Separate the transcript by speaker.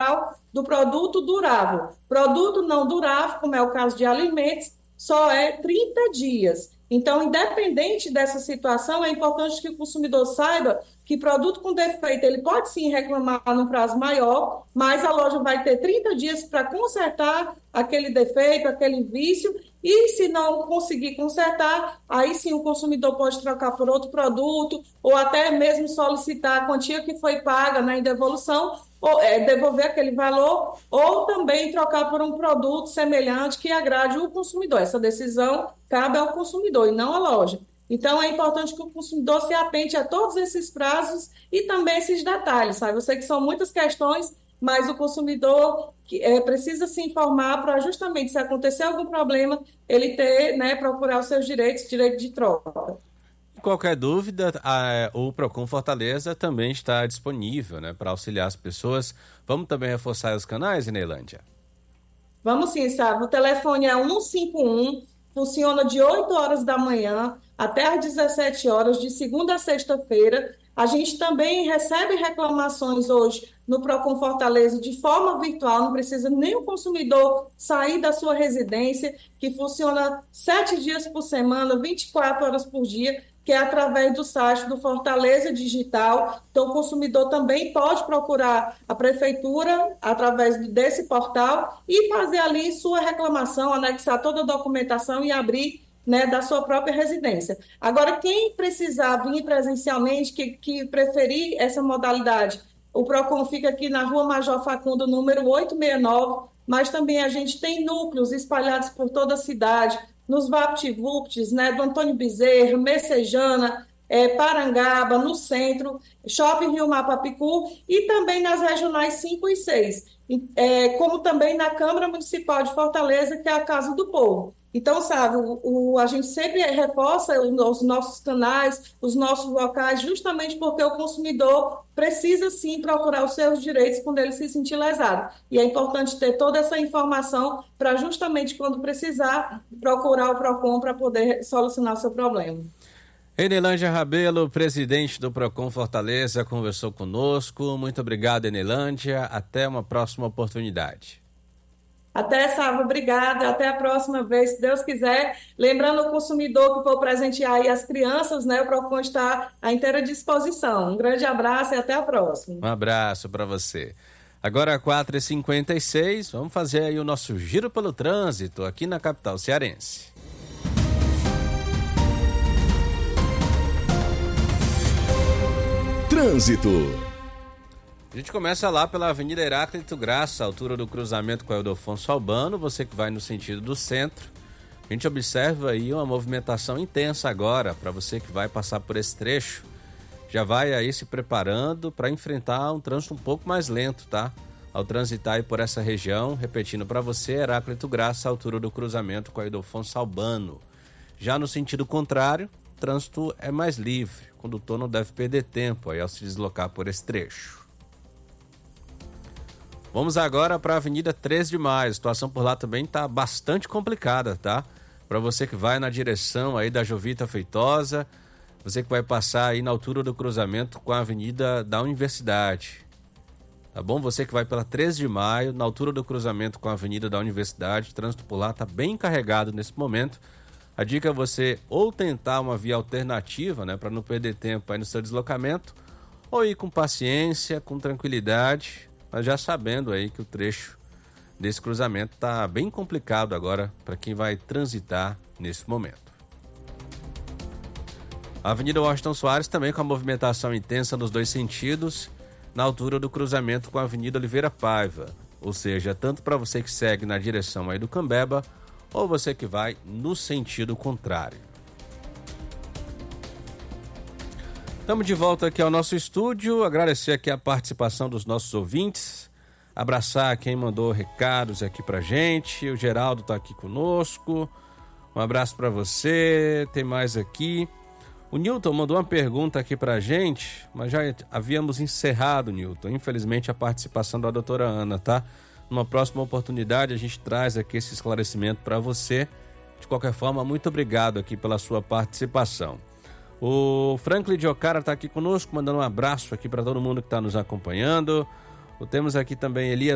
Speaker 1: percentual do produto durável. Produto não durável, como é o caso de alimentos, só é 30 dias. Então, independente dessa situação, é importante que o consumidor saiba que produto com defeito ele pode sim reclamar num prazo maior, mas a loja vai ter 30 dias para consertar aquele defeito, aquele vício, e se não conseguir consertar, aí sim o consumidor pode trocar por outro produto, ou até mesmo solicitar a quantia que foi paga na devolução, ou devolver aquele valor, ou também trocar por um produto semelhante que agrade o consumidor. Essa decisão cabe ao consumidor e não à loja. Então, é importante que o consumidor se atente a todos esses prazos e também esses detalhes, sabe? Eu sei que são muitas questões, mas o consumidor precisa se informar para justamente, se acontecer algum problema, ele ter, né, procurar os seus direitos, direito de troca.
Speaker 2: Qualquer dúvida, o Procon Fortaleza também está disponível, né, para auxiliar as pessoas. Vamos também reforçar os canais, Neilândia?
Speaker 1: Vamos sim, sabe? O telefone é 151, funciona de 8 horas da manhã até às 17 horas, de segunda a sexta-feira. A gente também recebe reclamações hoje no Procon Fortaleza de forma virtual, não precisa nem o consumidor sair da sua residência, que funciona 7 dias por semana, 24 horas por dia, que é através do site do Fortaleza Digital. Então, o consumidor também pode procurar a prefeitura através desse portal e fazer ali sua reclamação, anexar toda a documentação e abrir, né, da sua própria residência. Agora, quem precisar vir presencialmente, que preferir essa modalidade, o Procon fica aqui na Rua Major Facundo, número 869, mas também a gente tem núcleos espalhados por toda a cidade, nos VaptVupts, né, do Antônio Bezerra, Messejana, Parangaba, no centro, Shopping Rio Mapapicu e também nas regionais 5 e 6, como também na Câmara Municipal de Fortaleza, que é a Casa do Povo. Então, sabe, a gente sempre reforça os nossos canais, os nossos locais, justamente porque o consumidor precisa, sim, procurar os seus direitos quando ele se sentir lesado. E é importante ter toda essa informação para, justamente, quando precisar, procurar o Procon para poder solucionar o seu problema.
Speaker 2: Enelândia Rabelo, presidente do Procon Fortaleza, conversou conosco. Muito obrigado, Enelândia. Até uma próxima oportunidade.
Speaker 1: Até, Sávio, obrigada. Até a próxima vez, se Deus quiser. Lembrando o consumidor que for presentear aí as crianças, né? O Procon está à inteira disposição. Um grande abraço e até a próxima.
Speaker 2: Um abraço para você. Agora 4h56, vamos fazer aí o nosso giro pelo trânsito aqui na capital cearense.
Speaker 3: Trânsito.
Speaker 2: A gente começa lá pela Avenida Heráclito Graça, altura do cruzamento com a Ildefonso Albano, você que vai no sentido do centro. A gente observa aí uma movimentação intensa agora, para você que vai passar por esse trecho. Já vai aí se preparando para enfrentar um trânsito um pouco mais lento, tá? Ao transitar aí por essa região, repetindo para você, Heráclito Graça, altura do cruzamento com a Ildefonso Albano. Já no sentido contrário, o trânsito é mais livre, o condutor não deve perder tempo aí ao se deslocar por esse trecho. Vamos agora para a Avenida 13 de Maio. A situação por lá também está bastante complicada, tá? Para você que vai na direção aí da Jovita Feitosa, você que vai passar aí na altura do cruzamento com a Avenida da Universidade. Tá bom? Você que vai pela 13 de Maio, na altura do cruzamento com a Avenida da Universidade, o trânsito por lá está bem carregado nesse momento. A dica é você ou tentar uma via alternativa, né, para não perder tempo aí no seu deslocamento, ou ir com paciência, com tranquilidade, mas já sabendo aí que o trecho desse cruzamento está bem complicado agora para quem vai transitar nesse momento. A Avenida Washington Soares também com a movimentação intensa nos dois sentidos, na altura do cruzamento com a Avenida Oliveira Paiva, ou seja, tanto para você que segue na direção aí do Cambeba, ou você que vai no sentido contrário. Estamos de volta aqui ao nosso estúdio, agradecer aqui a participação dos nossos ouvintes, abraçar quem mandou recados aqui pra gente, o Geraldo tá aqui conosco, um abraço para você, tem mais aqui, o Newton mandou uma pergunta aqui pra gente, mas já havíamos encerrado, Newton, infelizmente a participação da doutora Ana, tá? Numa próxima oportunidade a gente traz aqui esse esclarecimento para você, de qualquer forma, muito obrigado aqui pela sua participação. O Franklin de Ocara está aqui conosco, mandando um abraço aqui para todo mundo que está nos acompanhando. Temos aqui também Elias